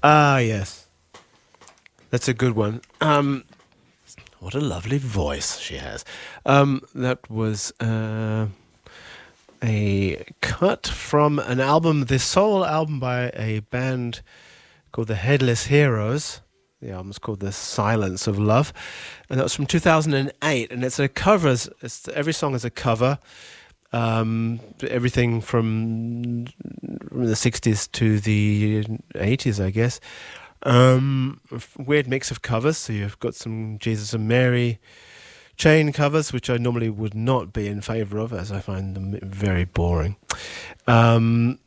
Ah, yes. That's a good one. What a lovely voice she has. That was a cut from an album, the sole album by a band called the Headless Heroes. The album's called The Silence of Love. And that was from 2008. And it's a cover. Every song is a cover. Everything from the 60s to the 80s, I guess. Weird mix of covers. So you've got some Jesus and Mary chain covers, which I normally would not be in favour of, as I find them very boring. And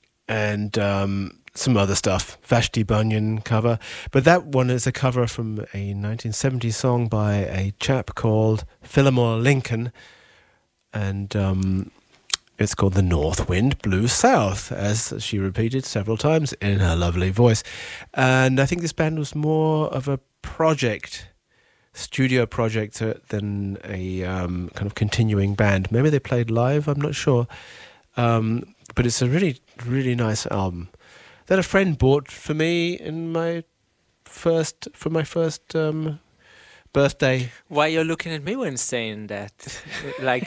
some other stuff, Vashti Bunyan cover. But that one is a cover from a 1970 song by a chap called Fillmore Lincoln. And it's called The North Wind Blew South, as she repeated several times in her lovely voice. And I think this band was more of a studio project than a kind of continuing band. Maybe they played live, I'm not sure. But it's a really, really nice album that a friend bought for me in my first birthday. Why you're looking at me when saying that? Like,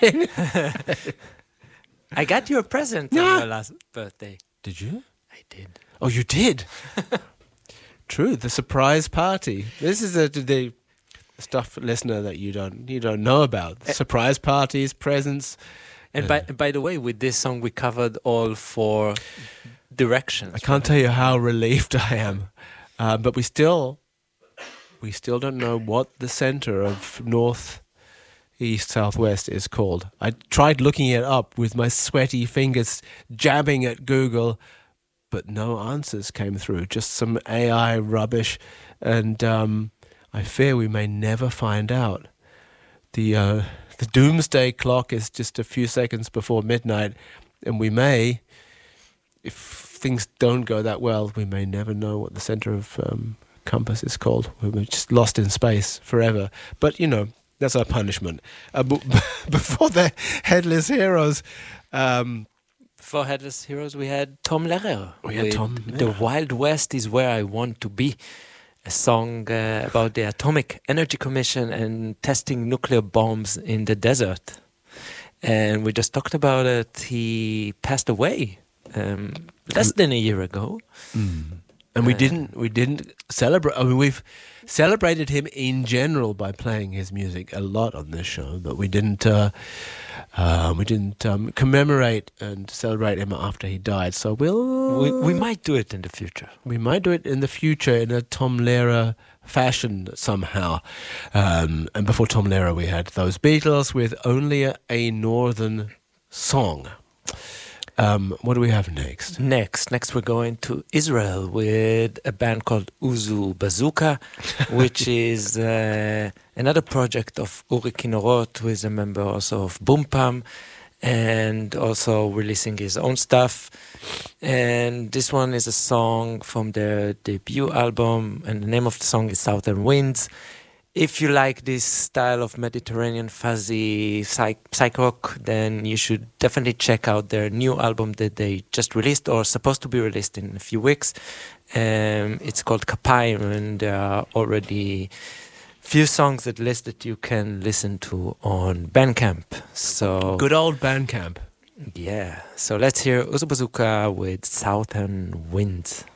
I got you a present on your last birthday. Did you? I did. Oh, you did? True, the surprise party. This is the stuff, listener, that you don't know about. Surprise parties, presents. And by the way, with this song, we covered all 4 directions. I can't tell you how relieved I am. But we still don't know what the center of north, east, southwest is called. I tried looking it up with my sweaty fingers, jabbing at Google, but no answers came through. Just some AI rubbish. And I fear we may never find out. The doomsday clock is just a few seconds before midnight, and we may, if things don't go that well, we may never know what the center of compass is called. We're just lost in space forever. But, that's our punishment. Before the Headless Heroes... For Headless Heroes, we had Tom Lehrer. We had Tom. The Wild West is Where I Want to Be. A song about the Atomic Energy Commission and testing nuclear bombs in the desert. And we just talked about it. He passed away less than a year ago. And we didn't celebrate. I mean, we've celebrated him in general by playing his music a lot on this show, but we didn't commemorate and celebrate him after he died. So we might do it in the future. We might do it in the future in a Tom Lehrer fashion somehow. And before Tom Lehrer, we had those Beatles with Only a Northern Song. What do we have next? Next we're going to Israel with a band called Uzu Bazooka, which is another project of Uri Kinorot, who is a member also of Boom Pam, and also releasing his own stuff. And this one is a song from their debut album, and the name of the song is Southern Winds. If you like this style of Mediterranean fuzzy psych rock, then you should definitely check out their new album that they just released, or supposed to be released in a few weeks. It's called Kapayim, and there are already few songs at least that you can listen to on Bandcamp. So good old Bandcamp. Yeah. So let's hear Uzu Bazooka with Southern Winds.